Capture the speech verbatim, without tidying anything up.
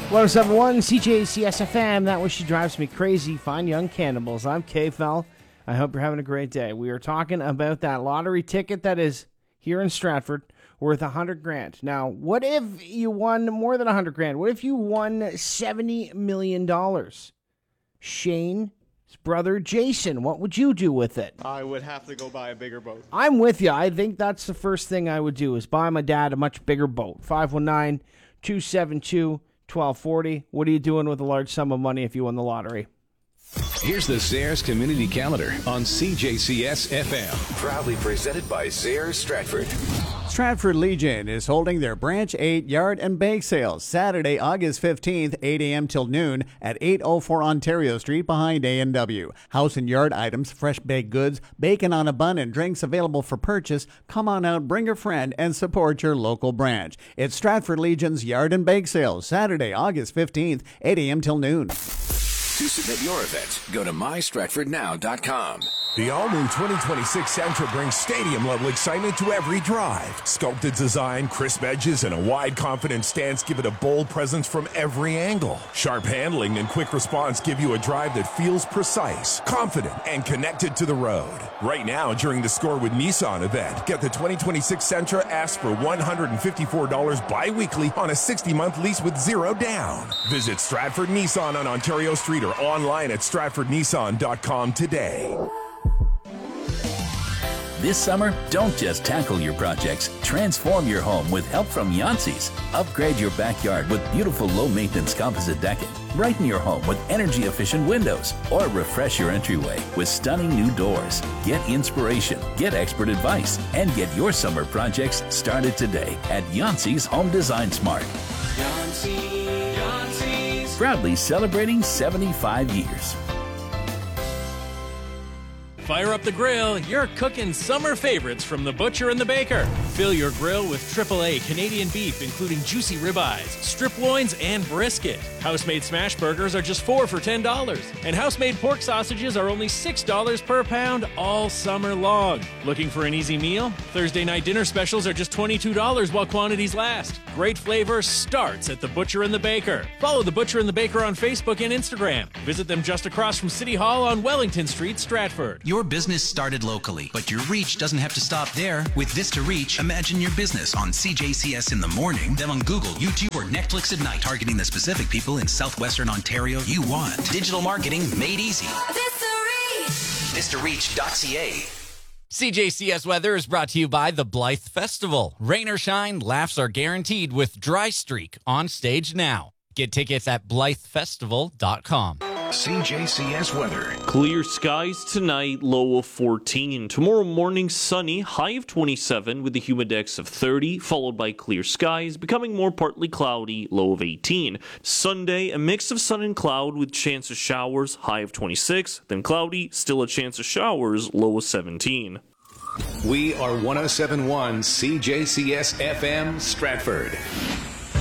one oh seven point one C J C S F M. That was She Drives Me Crazy. Fine Young Cannibals. I'm K-Fel. I hope you're having a great day. We are talking about that lottery ticket that is here in Stratford worth one hundred grand. Now, what if you won more than one hundred grand? What if you won seventy million dollars? Shane's brother Jason, what would you do with it? I would have to go buy a bigger boat. I'm with you. I think that's the first thing I would do is buy my dad a much bigger boat. five one nine, two seven two, twelve forty. What are you doing with a large sum of money if you won the lottery? Here's the Zehrs Community Calendar on C J C S F M. Proudly presented by Zehrs Stratford. Stratford Legion is holding their Branch eight Yard and Bake Sales Saturday, August fifteenth, eight a.m. till noon at eight oh four Ontario Street behind A and W. House and yard items, fresh baked goods, bacon on a bun, and drinks available for purchase. Come on out, bring a friend, and support your local branch. It's Stratford Legion's Yard and Bake Sales Saturday, August fifteenth, eight a.m. till noon. To submit your event, go to my stratford now dot com. The all-new twenty twenty-six Sentra brings stadium-level excitement to every drive. Sculpted design, crisp edges, and a wide, confident stance give it a bold presence from every angle. Sharp handling and quick response give you a drive that feels precise, confident, and connected to the road. Right now, during the Score with Nissan event, get the twenty twenty-six Sentra asked for one hundred fifty-four dollars bi-weekly on a sixty-month lease with zero down. Visit Stratford Nissan on Ontario Street or online at stratford nissan dot com today. This summer, don't just tackle your projects. Transform your home with help from Yancey's. Upgrade your backyard with beautiful low-maintenance composite decking. Brighten your home with energy-efficient windows. Or refresh your entryway with stunning new doors. Get inspiration, get expert advice, and get your summer projects started today at Yancey's Home Design Smart. Yancey, Yancey's. Proudly celebrating seventy-five years. Fire up the grill. You're cooking summer favorites from the butcher and the baker. Fill your grill with triple A Canadian beef, including juicy ribeyes, strip loins, and brisket. House-made smash burgers are just four for ten dollars. And house-made pork sausages are only six dollars per pound all summer long. Looking for an easy meal? Thursday night dinner specials are just twenty-two dollars while quantities last. Great flavor starts at the butcher and the baker. Follow the butcher and the baker on Facebook and Instagram. Visit them just across from City Hall on Wellington Street, Stratford. Your business started locally, but your reach doesn't have to stop there. With This to Reach, imagine your business on C J C S in the morning, then on Google, YouTube, or Netflix at night, targeting the specific people in southwestern Ontario you want. Digital marketing made easy. This to Reach. this to reach dot c a. C J C S weather is brought to you by the Blythe Festival. Rain or shine, laughs are guaranteed with Dry Streak on stage now. Get tickets at blythe festival dot com. C J C S weather. Clear skies tonight, low of fourteen. Tomorrow morning, sunny, high of twenty-seven with a humidex of thirty, followed by clear skies, becoming more partly cloudy, low of eighteen. Sunday, a mix of sun and cloud with chance of showers, high of twenty-six, then cloudy, still a chance of showers, low of seventeen. We are one oh seven point one C J C S F M Stratford.